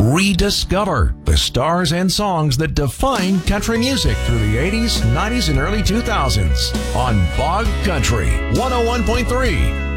Rediscover the stars and songs that defined country music through the 80s, 90s, and early 2000s on Bog Country 101.3.